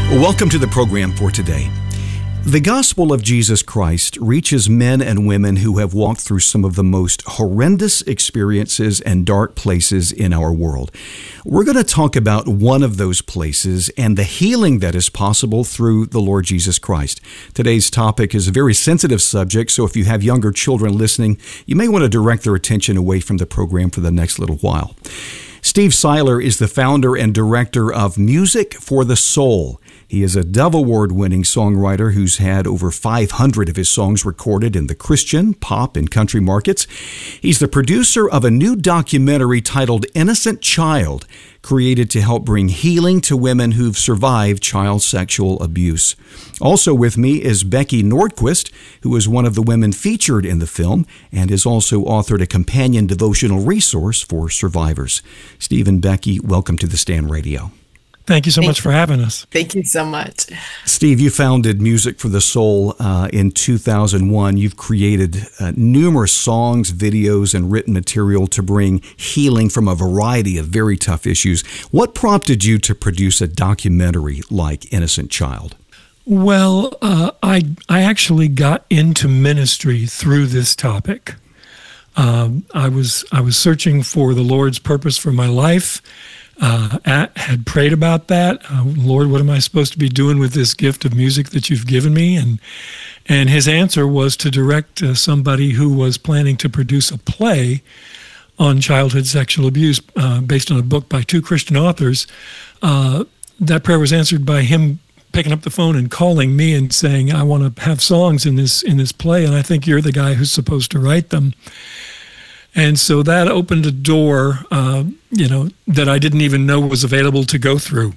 Welcome to the program for today. The gospel of Jesus Christ reaches men and women who have walked through some of the most horrendous experiences and dark places in our world. We're going to talk about one of those places and the healing that is possible through the Lord Jesus Christ. Today's topic is a very sensitive subject, so if you have younger children listening, you may want to direct their attention away from the program for the next little while. Steve Seiler is the founder and director of Music for the Soul. He is a Dove Award-winning songwriter who's had over 500 of his songs recorded in the Christian, pop, and country markets. He's the producer of a new documentary titled Innocent Child, created to help bring healing to women who've survived child sexual abuse. Also with me is Becky Nordquist, who is one of the women featured in the film and has also authored a companion devotional resource for survivors. Steve and Becky, welcome to the Stand Radio. Thank you so much for having us. Thank you so much. Steve, you founded Music for the Soul in 2001. You've created numerous songs, videos, and written material to bring healing from a variety of very tough issues. What prompted you to produce a documentary like Innocent Child? Well, I actually got into ministry through this topic. I was searching for the Lord's purpose for my life. Had prayed about that. Lord, what am I supposed to be doing with this gift of music that you've given me? And his answer was to direct somebody who was planning to produce a play on childhood sexual abuse based on a book by two Christian authors. That prayer was answered by him picking up the phone and calling me and saying, I want to have songs in this play, and I think you're the guy who's supposed to write them. And so that opened a door, that I didn't even know was available to go through,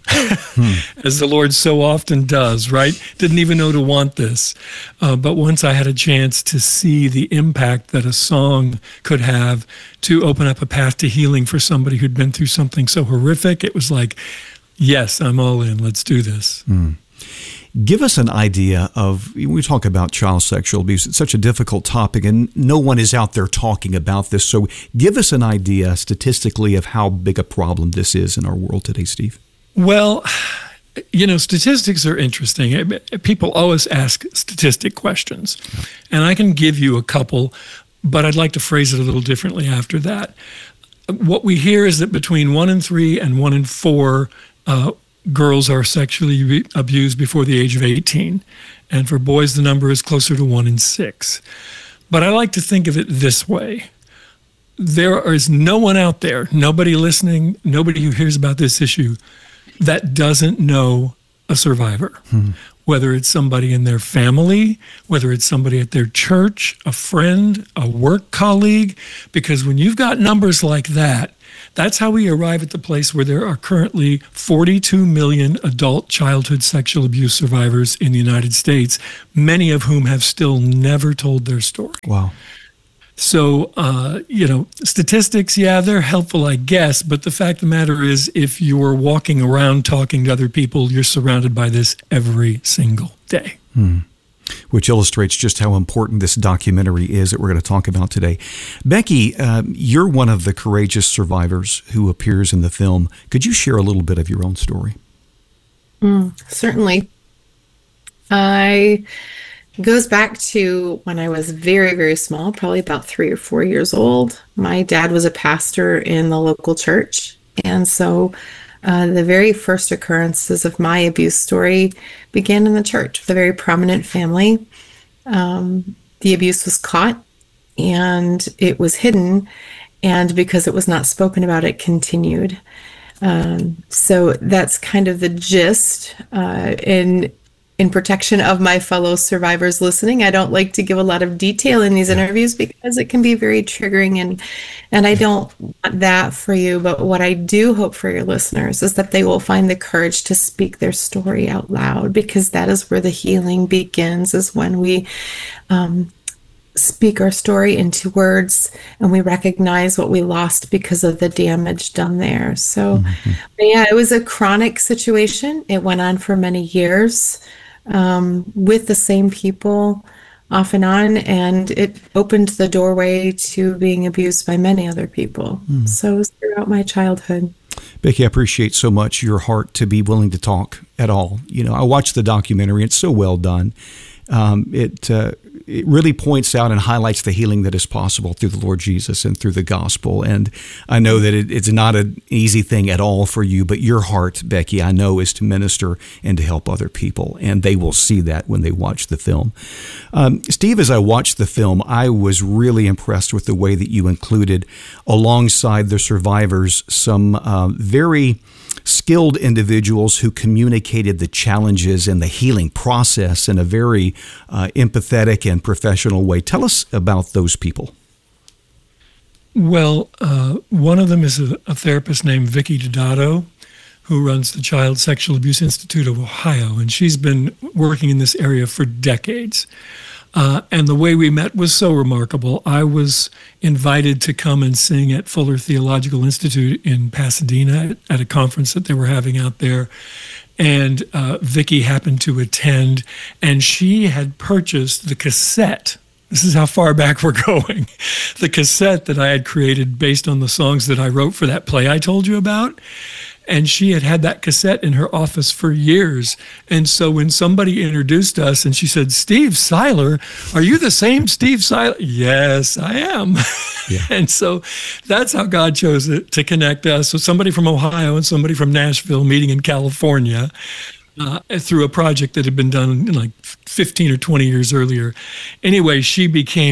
as the Lord so often does, right? Didn't even know to want this. But once I had a chance to see the impact that a song could have to open up a path to healing for somebody who'd been through something so horrific, it was like, yes, I'm all in. Let's do this. Give us an idea of, we talk about child sexual abuse, it's such a difficult topic and no one is out there talking about this. So give us an idea statistically of how big a problem this is in our world today, Steve. Well, statistics are interesting. People always ask statistic questions, and I can give you a couple, but I'd like to phrase it a little differently after that. What we hear is that between 1 in 3 and 1 in 4 girls are sexually abused before the age of 18. And for boys, the number is closer to 1 in 6. But I like to think of it this way. There is no one out there, nobody listening, nobody who hears about this issue that doesn't know a survivor. Whether it's somebody in their family, whether it's somebody at their church, a friend, a work colleague, because when you've got numbers like that, that's how we arrive at the place where there are currently 42 million adult childhood sexual abuse survivors in the United States, many of whom have still never told their story. Wow. So, statistics, yeah, they're helpful, I guess, but the fact of the matter is, if you're walking around talking to other people, you're surrounded by this every single day. Which illustrates just how important this documentary is that we're going to talk about today. Becky, you're one of the courageous survivors who appears in the film. Could you share a little bit of your own story? Certainly. It goes back to when I was very, very small, probably about 3 or 4 years old. My dad was a pastor in the local church, and so the very first occurrences of my abuse story began in the church with a very prominent family. The abuse was caught and it was hidden, and because it was not spoken about, it continued. So that's kind of the gist. In protection of my fellow survivors listening, I don't like to give a lot of detail in these interviews because it can be very triggering, and I don't want that for you. But what I do hope for your listeners is that they will find the courage to speak their story out loud, because that is where the healing begins, is when we speak our story into words and we recognize what we lost because of the damage done there. So, yeah, it was a chronic situation. It went on for many years. With the same people off and on, and it opened the doorway to being abused by many other people. So it was throughout my childhood. Becky, I appreciate so much your heart to be willing to talk at all. You know, I watched the documentary. It's so well done. It really points out and highlights the healing that is possible through the Lord Jesus and through the gospel. And I know that it's not an easy thing at all for you, but your heart, Becky, I know is to minister and to help other people. And they will see that when they watch the film. Steve, as I watched the film, I was really impressed with the way that you included, alongside the survivors, some very skilled individuals who communicated the challenges and the healing process in a very empathetic and professional way. Tell us about those people. Well, one of them is a therapist named Vicki Dodato, who runs the Child Sexual Abuse Institute of Ohio, and she's been working in this area for decades. And the way we met was so remarkable. I was invited to come and sing at Fuller Theological Institute in Pasadena at a conference that they were having out there. And Vicki happened to attend, and she had purchased the cassette. This is how far back we're going. The cassette that I had created based on the songs that I wrote for that play I told you about. And she had that cassette in her office for years. And so when somebody introduced us and she said, "Steve Seiler, are you the same Steve Seiler?" "Yes, I am." Yeah. And so that's how God chose it to connect us. So somebody from Ohio and somebody from Nashville meeting in California through a project that had been done like 15 or 20 years earlier. Anyway, she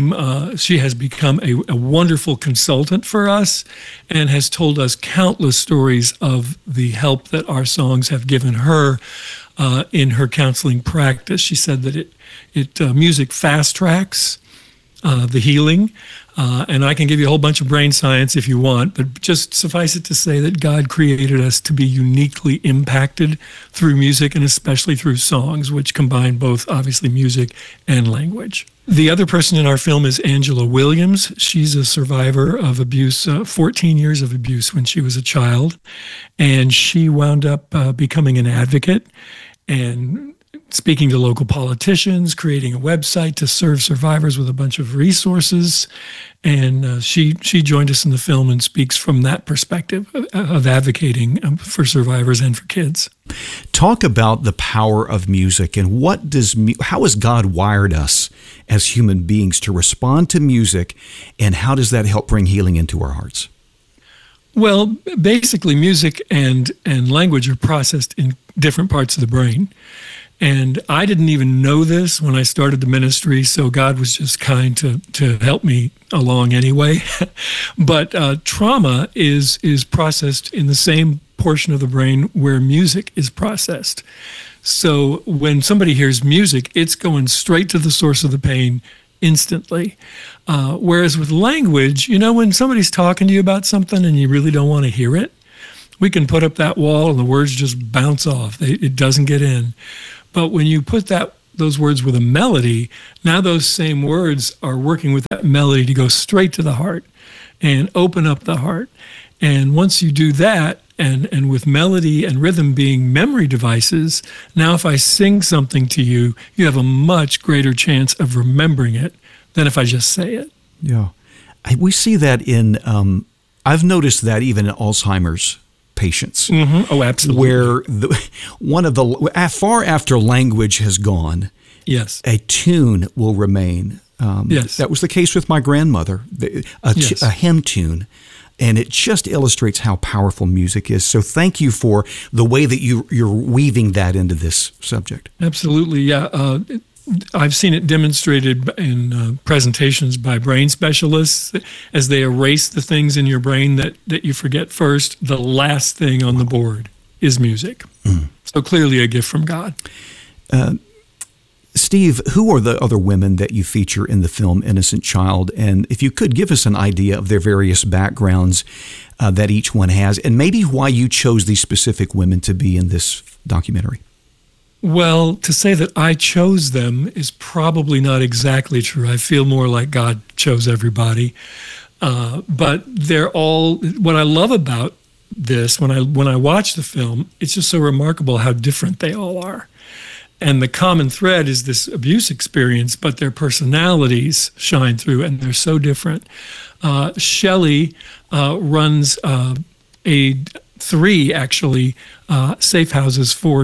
has become a wonderful consultant for us and has told us countless stories of the help that our songs have given her in her counseling practice. She said that music fast tracks the healing. And I can give you a whole bunch of brain science if you want, but just suffice it to say that God created us to be uniquely impacted through music, and especially through songs, which combine both, obviously, music and language. The other person in our film is Angela Williams. She's a survivor of abuse, 14 years of abuse when she was a child, and she wound up becoming an advocate and speaking to local politicians, creating a website to serve survivors with a bunch of resources. And she joined us in the film and speaks from that perspective of advocating for survivors and for kids. Talk about the power of music and how has God wired us as human beings to respond to music, and how does that help bring healing into our hearts? Well, basically, music and language are processed in different parts of the brain. And I didn't even know this when I started the ministry, so God was just kind to help me along anyway. But trauma is processed in the same portion of the brain where music is processed. So when somebody hears music, it's going straight to the source of the pain instantly. Whereas with language, when somebody's talking to you about something and you really don't want to hear it, we can put up that wall and the words just bounce off. It doesn't get in. But when you put those words with a melody, now those same words are working with that melody to go straight to the heart and open up the heart. And once you do that, and with melody and rhythm being memory devices, now if I sing something to you, you have a much greater chance of remembering it than if I just say it. Yeah. We see that I've noticed that even in Alzheimer's patients. Mm-hmm. Oh, absolutely. Where far after language has gone, yes, a tune will remain. Yes. That was the case with my grandmother, a hymn tune. And it just illustrates how powerful music is. So thank you for the way that you're weaving that into this subject. Absolutely, yeah. I've seen it demonstrated in presentations by brain specialists as they erase the things in your brain that you forget first. The last thing on the board is music. So clearly a gift from God. Steve, who are the other women that you feature in the film Innocent Child? And if you could give us an idea of their various backgrounds that each one has, and maybe why you chose these specific women to be in this documentary. Well, to say that I chose them is probably not exactly true. I feel more like God chose everybody. But they're all, what I love about this, when I watch the film, it's just so remarkable how different they all are. And the common thread is this abuse experience, but their personalities shine through, and they're so different. Shelley runs a 3 actually safe houses for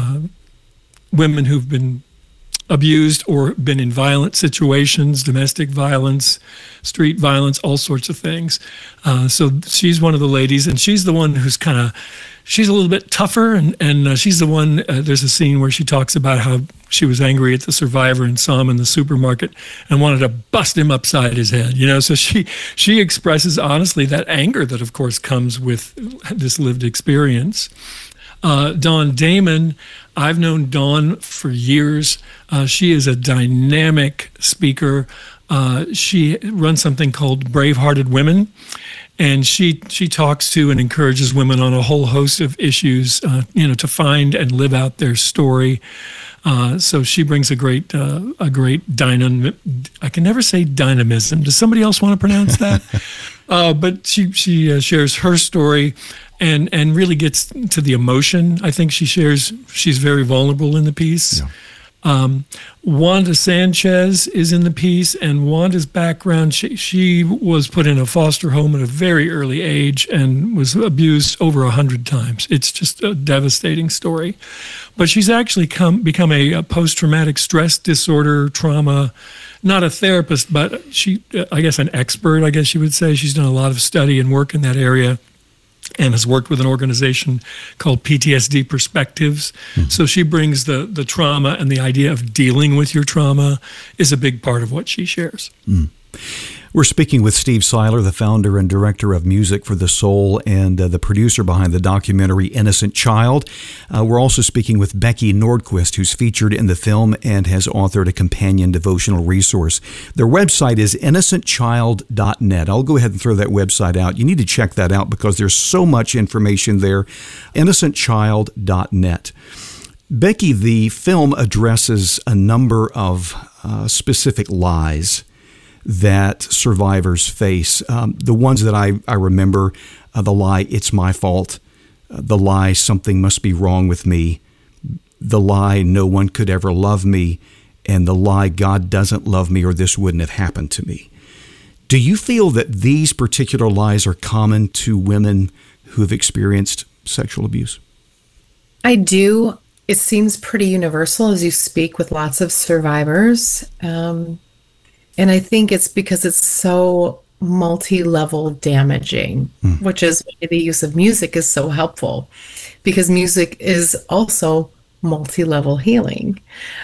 women who've been abused or been in violent situations, domestic violence, street violence, all sorts of things. So she's one of the ladies, and she's the one who's she's a little bit tougher, and she's the one, there's a scene where she talks about how she was angry at the survivor and saw him in the supermarket and wanted to bust him upside his head, so she expresses honestly that anger that of course comes with this lived experience. Dawn Damon, I've known Dawn for years. She is a dynamic speaker. She runs something called Brave-Hearted Women, and she talks to and encourages women on a whole host of issues, to find and live out their story. So she brings a great dynamism. I can never say dynamism. Does somebody else want to pronounce that? But she shares her story and really gets to the emotion. I think she's very vulnerable in the piece. Yeah. Wanda Sanchez is in the piece, and Wanda's background, she was put in a foster home at a very early age and was abused over 100 times. It's just a devastating story. But she's actually become a post-traumatic stress disorder trauma, not a therapist, but I guess an expert, I guess you would say. She's done a lot of study and work in that area, and has worked with an organization called PTSD Perspectives. Mm-hmm. So she brings the trauma, and the idea of dealing with your trauma is a big part of what she shares. Mm. We're speaking with Steve Seiler, the founder and director of Music for the Soul and the producer behind the documentary Innocent Child. We're also speaking with Becky Nordquist, who's featured in the film and has authored a companion devotional resource. Their website is innocentchild.net. I'll go ahead and throw that website out. You need to check that out because there's so much information there. innocentchild.net. Becky, the film addresses a number of specific lies that survivors face. The ones that I remember, the lie, it's my fault, the lie, something must be wrong with me, the lie, no one could ever love me, and the lie, God doesn't love me or this wouldn't have happened to me. Do you feel that these particular lies are common to women who have experienced sexual abuse? I do. It seems pretty universal as you speak with lots of survivors. And I think it's because it's so multi-level damaging, which is why the use of music is so helpful, because music is also multi-level healing.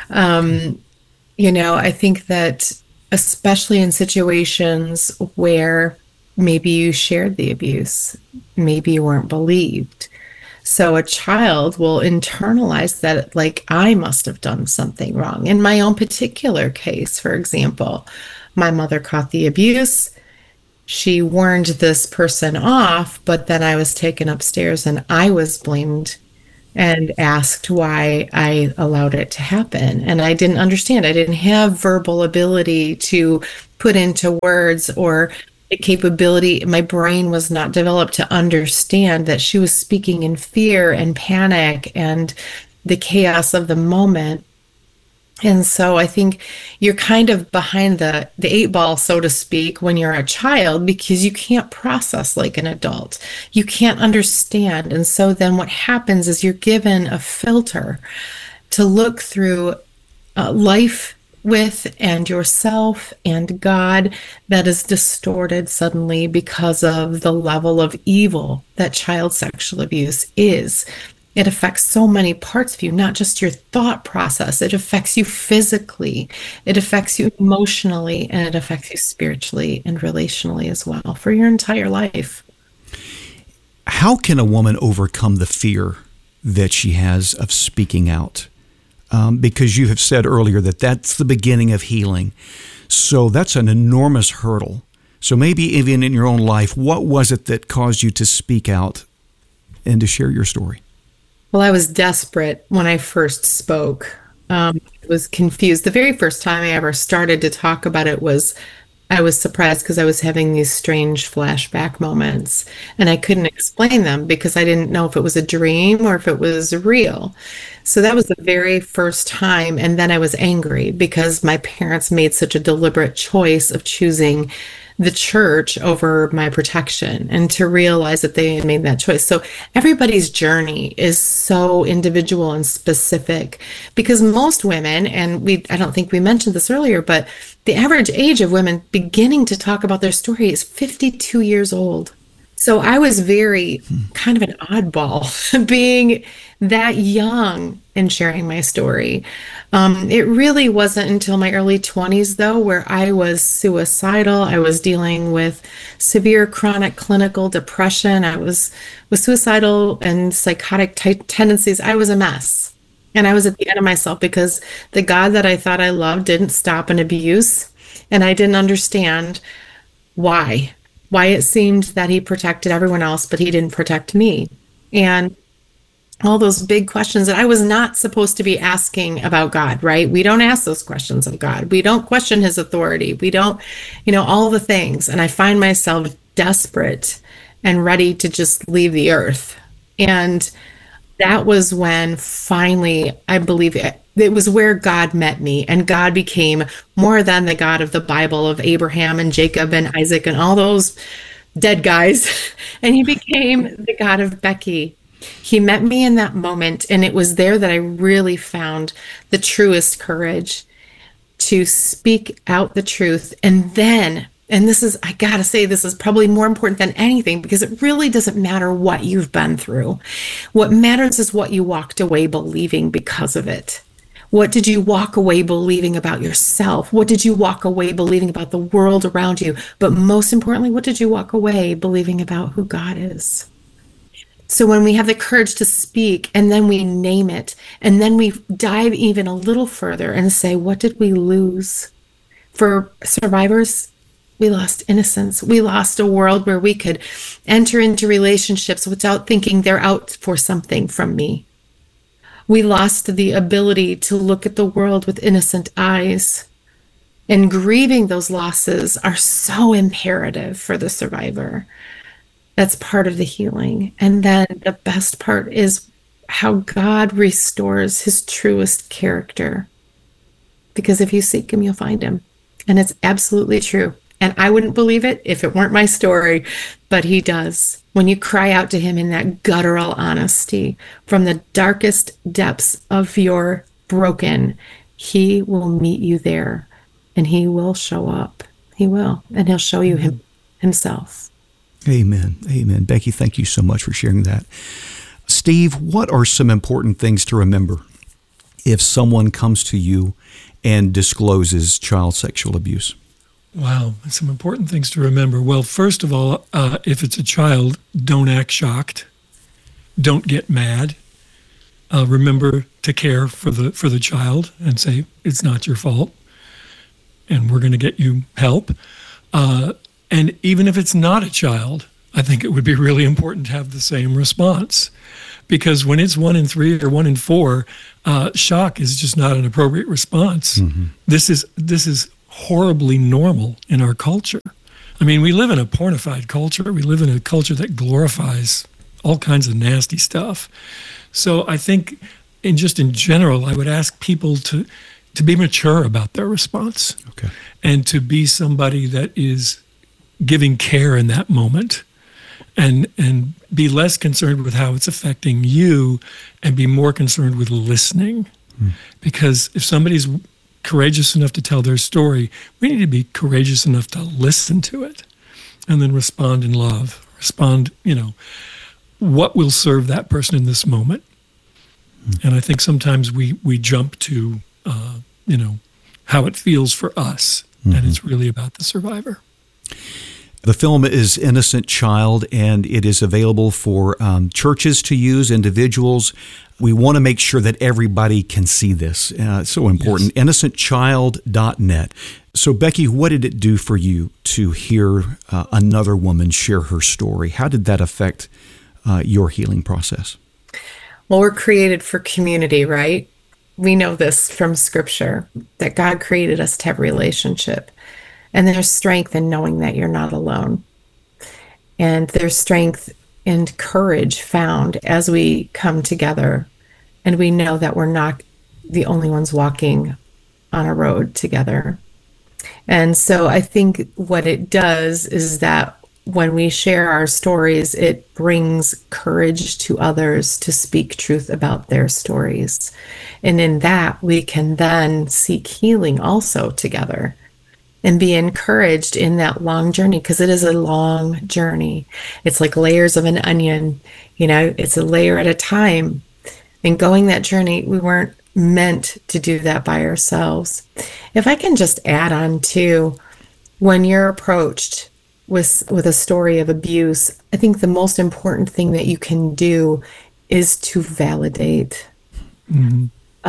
I think that especially in situations where maybe you shared the abuse, maybe you weren't believed. So a child will internalize that, like, I must have done something wrong. In my own particular case, for example, my mother caught the abuse. She warned this person off, but then I was taken upstairs and I was blamed and asked why I allowed it to happen. And I didn't understand. I didn't have verbal ability to put into words or capability. My brain was not developed to understand that she was speaking in fear and panic and the chaos of the moment. And so I think you're kind of behind the 8-ball, so to speak, when you're a child, because you can't process like an adult. You can't understand. And so then what happens is you're given a filter to look through life with and yourself and God that is distorted suddenly because of the level of evil that child sexual abuse is. It affects so many parts of you, not just your thought process. It affects you physically, it affects you emotionally, and it affects you spiritually and relationally as well for your entire life. How can a woman overcome the fear that she has of speaking out? Because you have said earlier that that's the beginning of healing. So that's an enormous hurdle. So maybe even in your own life, what was it that caused you to speak out and to share your story? Well, I was desperate when I first spoke. I was confused. The very first time I ever started to talk about it I was surprised because I was having these strange flashback moments and I couldn't explain them because I didn't know if it was a dream or if it was real. So that was the very first time. And then I was angry because my parents made such a deliberate choice of choosing the church over my protection, and to realize that they had made that choice. So everybody's journey is so individual and specific, because most women, and I don't think we mentioned this earlier, but the average age of women beginning to talk about their story is 52 years old. So I was very kind of an oddball being that young and sharing my story. It really wasn't until my early 20s, though, where I was suicidal. I was dealing with severe chronic clinical depression. I was suicidal and psychotic tendencies. I was a mess. And I was at the end of myself because the God that I thought I loved didn't stop an abuse. And I didn't understand why it seemed that he protected everyone else, but he didn't protect me. And all those big questions that I was not supposed to be asking about God, right? We don't ask those questions of God. We don't question his authority. We don't, all the things. And I find myself desperate and ready to just leave the earth. And that was when finally, I believe it was where God met me, and God became more than the God of the Bible of Abraham and Jacob and Isaac and all those dead guys. And he became the God of Becky. He met me in that moment, and it was there that I really found the truest courage to speak out the truth. And then, and this is, I gotta say, this is probably more important than anything, because it really doesn't matter what you've been through. What matters is what you walked away believing because of it. What did you walk away believing about yourself? What did you walk away believing about the world around you? But most importantly, what did you walk away believing about who God is? So when we have the courage to speak, and then we name it, and then we dive even a little further and say, what did we lose? For survivors, we lost innocence. We lost a world where we could enter into relationships without thinking they're out for something from me. We lost the ability to look at the world with innocent eyes. And grieving those losses are so imperative for the survivor. That's part of the healing. And then the best part is how God restores his truest character. Because if you seek him, you'll find him. And it's absolutely true. And I wouldn't believe it if it weren't my story, but he does. When you cry out to him in that guttural honesty from the darkest depths of your broken, he will meet you there, and he will show up. He will, and he'll show you himself. Amen. Amen. Becky, thank you so much for sharing that. Steve, what are some important things to remember if someone comes to you and discloses child sexual abuse? Wow, some important things to remember. Well, first of all, if it's a child, don't act shocked. Don't get mad. Remember to care for the child and say, it's not your fault, and we're going to get you help. And even if it's not a child, I think it would be really important to have the same response. Because when it's 1 in 3 or 1 in 4, shock is just not an appropriate response. Mm-hmm. This is horribly normal in our culture. I mean, we live in a pornified culture. We live in a culture that glorifies all kinds of nasty stuff. So I think, in general, I would ask people to be mature about their response. Okay. And to be somebody that is giving care in that moment, and be less concerned with how it's affecting you, and be more concerned with listening. Because if somebody's courageous enough to tell their story, we need to be courageous enough to listen to it and then respond in love. Respond, what will serve that person in this moment. And I think sometimes we jump to, how it feels for us, and it's really about the survivor. The film is Innocent Child, and it is available for churches to use, individuals. We want to make sure that everybody can see this. It's so important. Yes. InnocentChild.net. So, Becky, what did it do for you to hear another woman share her story? How did that affect your healing process? Well, we're created for community, right? We know this from Scripture, that God created us to have relationship. And there's strength in knowing that you're not alone. And there's strength and courage found as we come together. And we know that we're not the only ones walking on a road together. And so I think what it does is that when we share our stories, it brings courage to others to speak truth about their stories. And in that, we can then seek healing also together and be encouraged in that long journey, because it is a long journey. It's like layers of an onion, it's a layer at a time. And going that journey, we weren't meant to do that by ourselves. If I can just add on to, when you're approached with a story of abuse, I think the most important thing that you can do is to validate. Mm-hmm.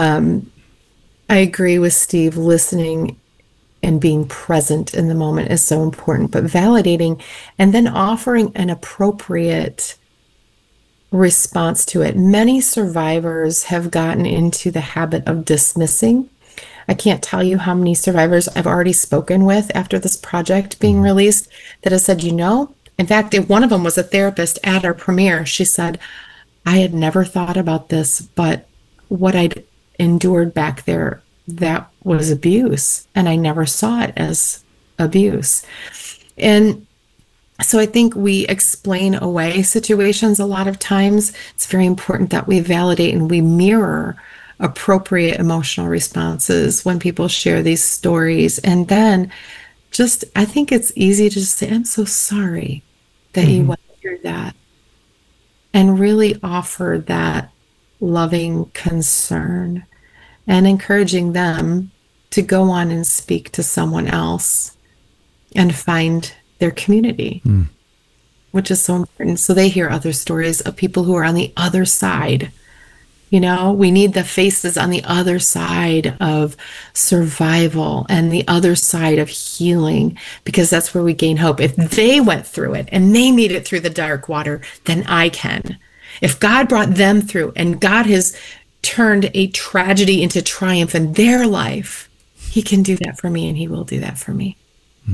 I agree with Steve. Listening and being present in the moment is so important, but validating and then offering an appropriate response to it. Many survivors have gotten into the habit of dismissing. I can't tell you how many survivors I've already spoken with after this project being released that have said, in fact, one of them was a therapist at our premiere. She said, I had never thought about this, but what I'd endured back there, that was abuse, and I never saw it as abuse. And so I think we explain away situations a lot of times. It's very important that we validate and we mirror appropriate emotional responses when people share these stories. And then I think it's easy to just say, I'm so sorry that you went through that, and really offer that loving concern and encouraging them to go on and speak to someone else and find their community, which is so important. So they hear other stories of people who are on the other side. We need the faces on the other side of survival and the other side of healing, because that's where we gain hope. If they went through it and they made it through the dark water, then I can. If God brought them through and God has turned a tragedy into triumph in their life, he can do that for me, and he will do that for me.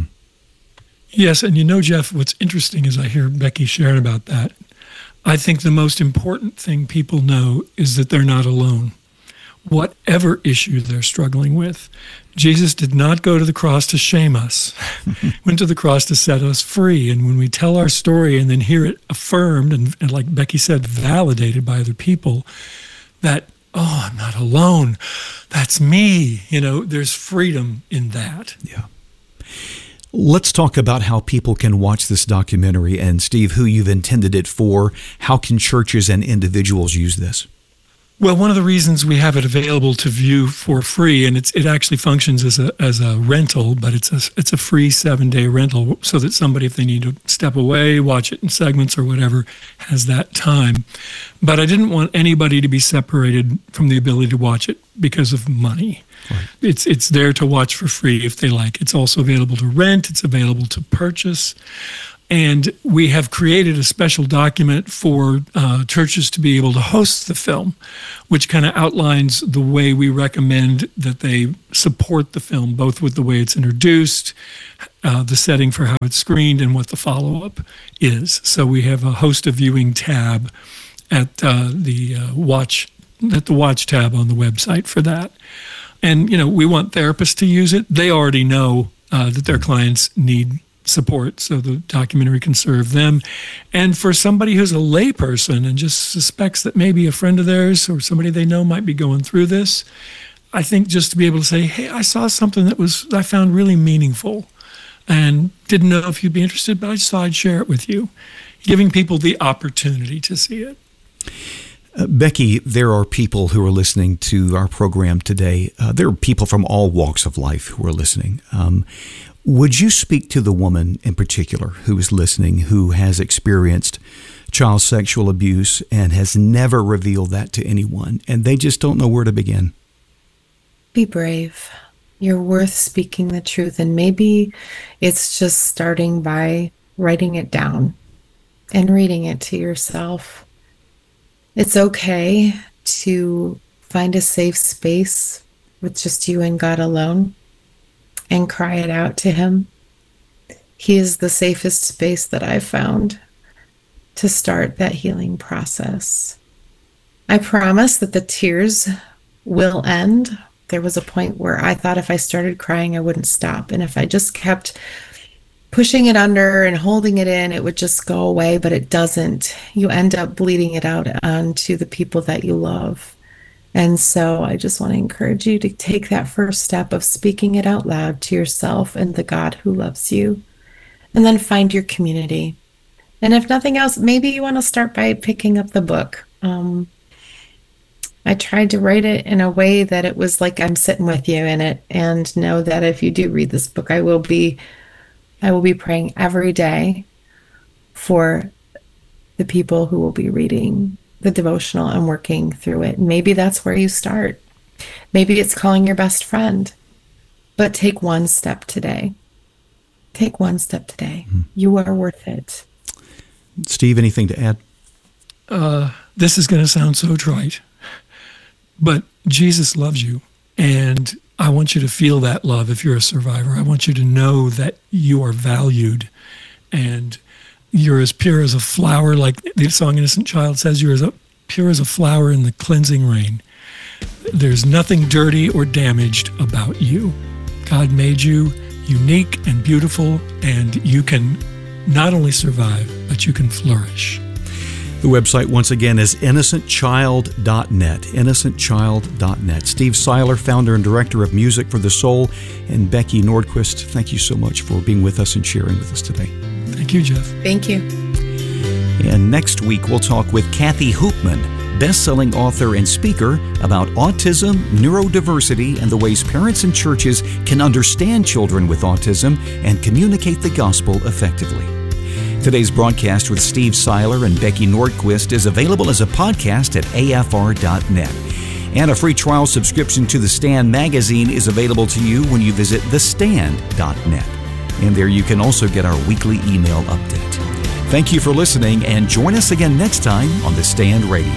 Yes, and Jeff, what's interesting is I hear Becky sharing about that. I think the most important thing people know is that they're not alone. Whatever issue they're struggling with, Jesus did not go to the cross to shame us. Went to the cross to set us free. And when we tell our story and then hear it affirmed and like Becky said, validated by other people, that, oh, I'm not alone. That's me. There's freedom in that. Yeah. Let's talk about how people can watch this documentary, and Steve, who you've intended it for. How can churches and individuals use this? Well, one of the reasons we have it available to view for free, and it actually functions as a rental, but it's a free 7-day rental, so that somebody, if they need to step away, watch it in segments or whatever, has that time. But I didn't want anybody to be separated from the ability to watch it because of money. Right. It's there to watch for free if they like. It's also available to rent. It's available to purchase. And we have created a special document for churches to be able to host the film, which kind of outlines the way we recommend that they support the film, both with the way it's introduced, the setting for how it's screened, and what the follow-up is. So we have a host a viewing tab at the watch tab on the website for that. And, we want therapists to use it. They already know that their clients need support, so the documentary can serve them. And for somebody who's a layperson and just suspects that maybe a friend of theirs or somebody they know might be going through this, I think just to be able to say, hey, I saw something that I found really meaningful and didn't know if you'd be interested, but I just thought I'd share it with you, giving people the opportunity to see it. Becky, there are people who are listening to our program today. There are people from all walks of life who are listening. Would you speak to the woman in particular who is listening, who has experienced child sexual abuse and has never revealed that to anyone, and they just don't know where to begin? Be brave. You're worth speaking the truth, and maybe it's just starting by writing it down and reading it to yourself. It's okay to find a safe space with just you and God alone and cry it out to him. He is the safest space that I've found to start that healing process. I promise that the tears will end There was a point where I thought if I started crying, I wouldn't stop. And if I just kept pushing it under and holding it in, it would just go away, but it doesn't. You end up bleeding it out onto the people that you love. And so I just want to encourage you to take that first step of speaking it out loud to yourself and the God who loves you. And then find your community. And if nothing else, maybe you want to start by picking up the book. I tried to write it in a way that it was like I'm sitting with you in it, and know that if you do read this book, I will be praying every day for the people who will be reading the devotional and working through it. Maybe that's where you start. Maybe it's calling your best friend, but take one step today. Take one step today. You are worth it. Steve, anything to add? This is going to sound so trite, but Jesus loves you, and I want you to feel that love if you're a survivor. I want you to know that you are valued, and you're as pure as a flower, like the song Innocent Child says, you're as pure as a flower in the cleansing rain. There's nothing dirty or damaged about you. God made you unique and beautiful, and you can not only survive, but you can flourish. The website, once again, is innocentchild.net, innocentchild.net. Steve Seiler, founder and director of Music for the Soul, and Becky Nordquist, thank you so much for being with us and sharing with us today. Thank you, Jeff. Thank you. And next week, we'll talk with Kathy Hoopman, best-selling author and speaker, about autism, neurodiversity, and the ways parents and churches can understand children with autism and communicate the gospel effectively. Today's broadcast with Steve Seiler and Becky Nordquist is available as a podcast at afr.net. And a free trial subscription to The Stand magazine is available to you when you visit thestand.net. And there you can also get our weekly email update. Thank you for listening, and join us again next time on The Stand Radio.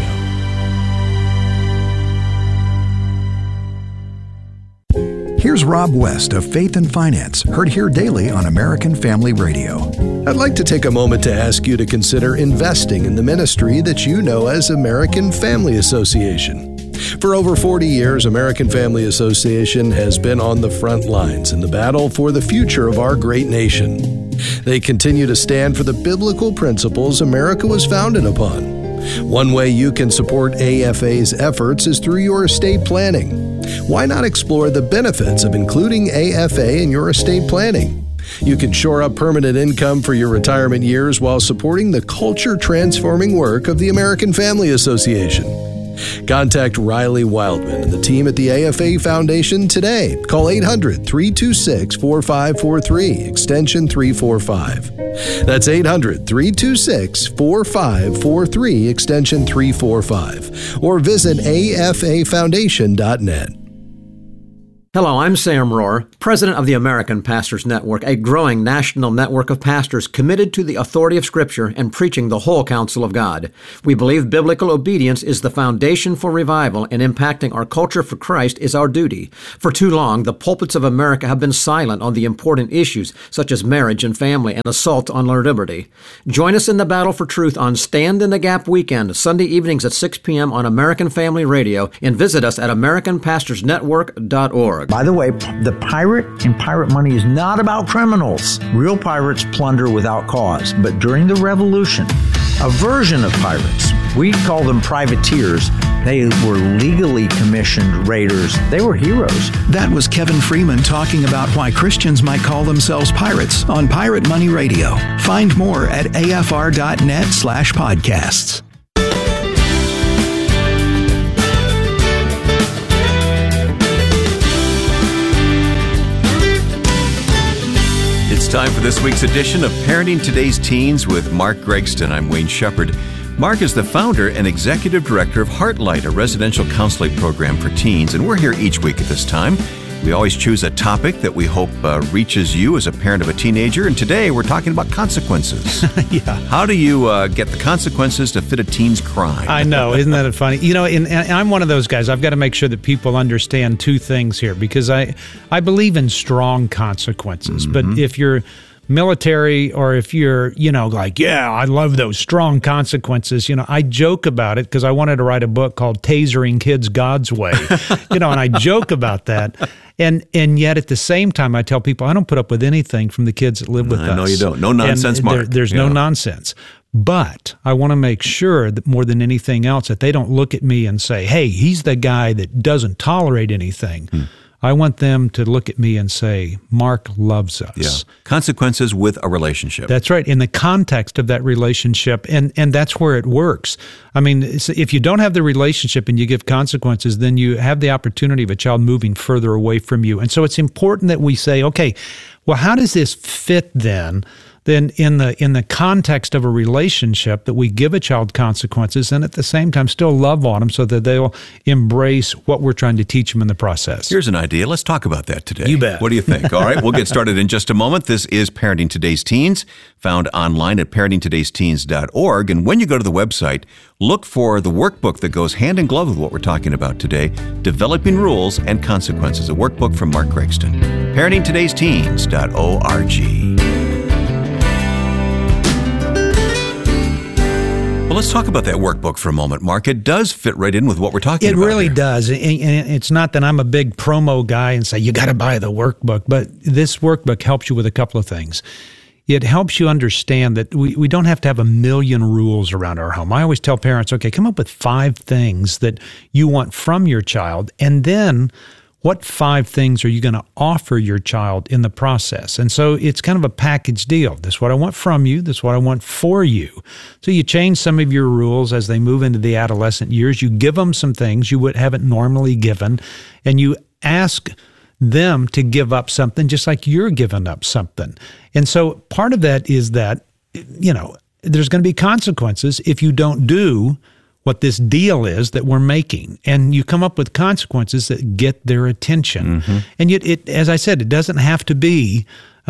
Here's Rob West of Faith and Finance, heard here daily on American Family Radio. I'd like to take a moment to ask you to consider investing in the ministry that you know as American Family Association. For over 40 years, American Family Association has been on the front lines in the battle for the future of our great nation. They continue to stand for the biblical principles America was founded upon. One way you can support AFA's efforts is through your estate planning. Why not explore the benefits of including AFA in your estate planning? You can shore up permanent income for your retirement years while supporting the culture-transforming work of the American Family Association. Contact Riley Wildman and the team at the AFA Foundation today. Call 800-326-4543, extension 345. That's 800-326-4543, extension 345. Or visit afafoundation.net. Hello, I'm Sam Rohr, president of the American Pastors Network, a growing national network of pastors committed to the authority of Scripture and preaching the whole counsel of God. We believe biblical obedience is the foundation for revival, and impacting our culture for Christ is our duty. For too long, the pulpits of America have been silent on the important issues such as marriage and family and assault on our liberty. Join us in the battle for truth on Stand in the Gap weekend, Sunday evenings at 6 p.m. on American Family Radio, and visit us at AmericanPastorsNetwork.org. By the way, the pirate and pirate money is not about criminals. Real pirates plunder without cause. But during the Revolution, a version of pirates, we call them privateers, they were legally commissioned raiders. They were heroes. That was Kevin Freeman talking about why Christians might call themselves pirates on Pirate Money Radio. Find more at afr.net/podcasts. It's time for this week's edition of Parenting Today's Teens with Mark Gregston. I'm Wayne Shepherd. Mark is the founder and executive director of Heartlight, a residential counseling program for teens, and we're here each week at this time. We always choose a topic that we hope reaches you as a parent of a teenager, and today we're talking about consequences. Yeah. How do you get the consequences to fit a teen's crime? I know, isn't that funny? You know, and I'm one of those guys. I've got to make sure that people understand two things here, because I believe in strong consequences. Mm-hmm. But if you're military, or if you're, like, yeah, I love those strong consequences. I joke about it because I wanted to write a book called Tasering Kids God's Way, and I joke about that. And yet at the same time, I tell people I don't put up with anything from the kids that live with us. I know you don't. No nonsense, Mark. There's no nonsense. But I want to make sure that more than anything else, that they don't look at me and say, hey, he's the guy that doesn't tolerate anything. I want them to look at me and say, Mark loves us. Yeah. Consequences with a relationship. That's right. In the context of that relationship. And that's where it works. I mean, if you don't have the relationship and you give consequences, then you have the opportunity of a child moving further away from you. And so it's important that we say, okay, well, how does this fit then in the context of a relationship, that we give a child consequences and at the same time still love on them so that they'll embrace what we're trying to teach them in the process. Here's an idea. Let's talk about that today. You bet. What do you think? All right, we'll get started in just a moment. This is Parenting Today's Teens, found online at parentingtodaysteens.org. And when you go to the website, look for the workbook that goes hand in glove with what we're talking about today, Developing Rules and Consequences, a workbook from Mark Gregston. parentingtodaysteens.org. Well, let's talk about that workbook for a moment, Mark. It does fit right in with what we're talking about. It really here. does. And it's not that I'm a big promo guy and say, you got to buy the workbook, but this workbook helps you with a couple of things. It helps you understand that we don't have to have a million rules around our home. I always tell parents, okay, come up with 5 things that you want from your child, and then what 5 things are you going to offer your child in the process? And so it's kind of a package deal. This is what I want from you. This is what I want for you. So you change some of your rules as they move into the adolescent years. You give them some things you haven't normally given, and you ask them to give up something just like you're giving up something. And so part of that is that, there's going to be consequences if you don't do what this deal is that we're making. And you come up with consequences that get their attention. Mm-hmm. And yet, as I said, it doesn't have to be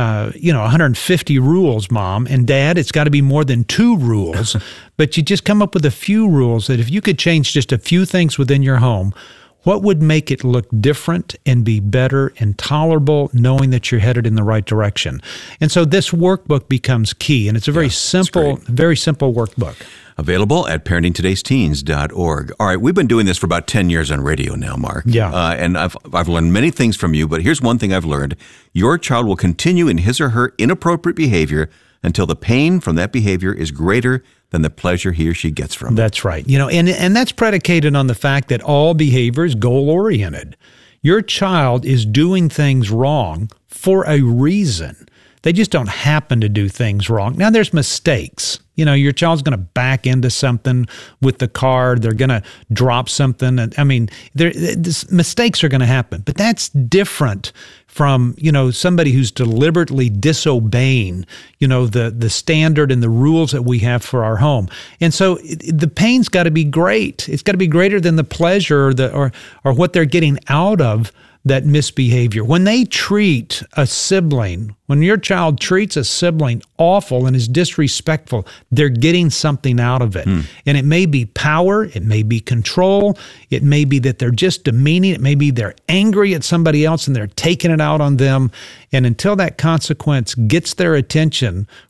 150 rules, Mom and Dad. It's got to be more than 2 rules. But you just come up with a few rules that if you could change just a few things within your home, what would make it look different and be better and tolerable, knowing that you're headed in the right direction? And so this workbook becomes key, and it's a very simple workbook. Available at parentingtodaysteens.org. All right, we've been doing this for about 10 years on radio now, Mark. Yeah. And I've learned many things from you, but here's one thing I've learned. Your child will continue in his or her inappropriate behavior until the pain from that behavior is greater than the pleasure he or she gets from it. That's right. And that's predicated on the fact that all behavior is goal-oriented. Your child is doing things wrong for a reason. They just don't happen to do things wrong. Now, there's mistakes. Your child's going to back into something with the car. They're going to drop something. Mistakes are going to happen. But that's different from, somebody who's deliberately disobeying, the standard and the rules that we have for our home. And so the pain's got to be great. It's got to be greater than the pleasure or what they're getting out of that misbehavior. When they treat a sibling, when your child treats a sibling awful and is disrespectful, they're getting something out of it. And it may be power, it may be control, it may be that they're just demeaning, it may be they're angry at somebody else and they're taking it out on them. And until that consequence gets their attention,